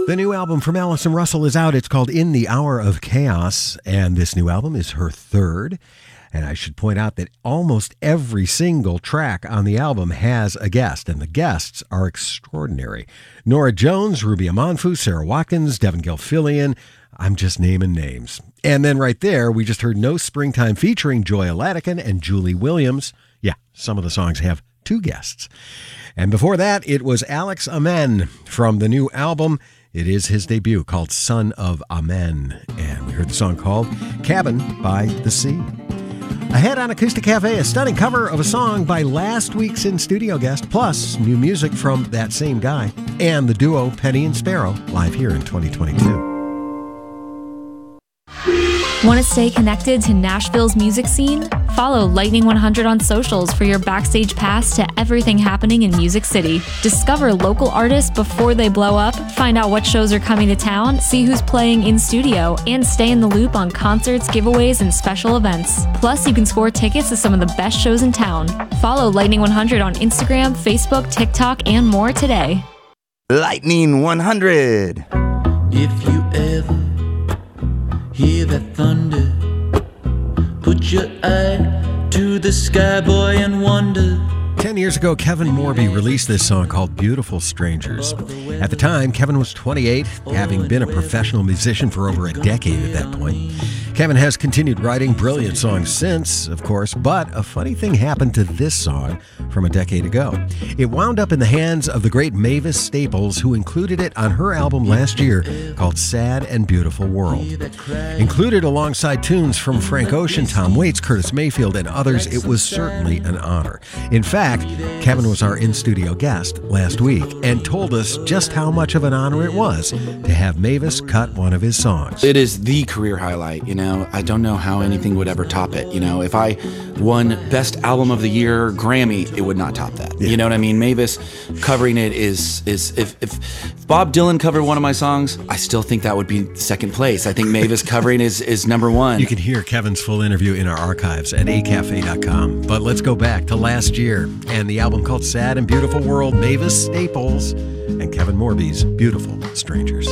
The new album from Allison Russell is out. It's called In the Hour of Chaos, and this new album is her third. And I should point out that almost every single track on the album has a guest, and the guests are extraordinary. Norah Jones, Ruby Amanfu, Sarah Watkins, Devin Gilfillian. I'm just naming names. And then right there, we just heard No Springtime featuring Joya Latican and Julie Williams. Yeah, some of the songs have two guests. And before that, it was Alex Amen from the new album. It is his debut called Son of Amen. And we heard the song called Cabin by the Sea. Ahead on Acoustic Cafe, a stunning cover of a song by last week's in-studio guest, plus new music from that same guy, and the duo Penny and Sparrow, live here in 2022. Want to stay connected to Nashville's music scene? Follow Lightning 100 on socials for your backstage pass to everything happening in Music City. Discover local artists before they blow up, find out what shows are coming to town, see who's playing in studio, and stay in the loop on concerts, giveaways, and special events. Plus, you can score tickets to some of the best shows in town. Follow Lightning 100 on Instagram, Facebook, TikTok, and more today. Lightning 100. If you ever hear that thunder, put your eye to the sky, boy, and wonder. 10 years ago, Kevin Morby released this song called Beautiful Strangers. At the time, Kevin was 28, having been a professional musician for over a decade at that point. Kevin has continued writing brilliant songs since, of course, but a funny thing happened to this song from a decade ago. It wound up in the hands of the great Mavis Staples, who included it on her album last year called Sad and Beautiful World. Included alongside tunes from Frank Ocean, Tom Waits, Curtis Mayfield, and others, it was certainly an honor. In fact, Kevin was our in-studio guest last week and told us just how much of an honor it was to have Mavis cut one of his songs. It is the career highlight, you know. I don't know how anything would ever top it. You know, if I won Best Album of the Year Grammy, it would not top that. Yeah. You know what I mean? Mavis covering it is if Bob Dylan covered one of my songs, I still think that would be second place. I think Mavis covering is number one. You can hear Kevin's full interview in our archives at acafe.com. But let's go back to last year and the album called Sad and Beautiful World, Mavis Staples and Kevin Morby's Beautiful Strangers.